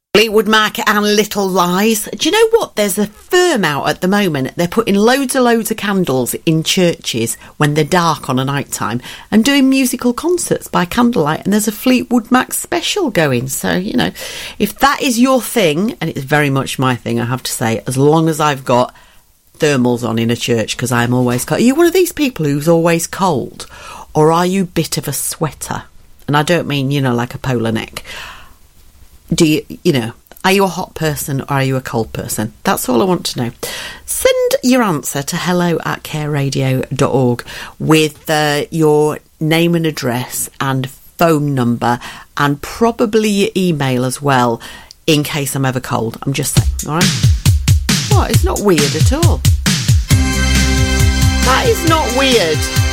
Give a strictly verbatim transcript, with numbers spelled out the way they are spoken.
Fleetwood Mac and Little Lies. Do you know what? There's a firm out at the moment. They're putting loads and loads of candles in churches when they're dark on a night time and doing musical concerts by candlelight. And there's a Fleetwood Mac special going. So, you know, if that is your thing, and it's very much my thing, I have to say, as long as I've got thermals on in a church, because I'm always cold. Are you one of these people who's always cold? Or are you a bit of a sweater? And I don't mean, you know, like a polar neck. Do you, you know, are you a hot person or are you a cold person? That's all I want to know. Send your answer to hello at care radio dot org with uh, your name and address and phone number and probably your email as well, in case I'm ever cold. I'm just saying, all right? What? It's not weird at all. That is not weird.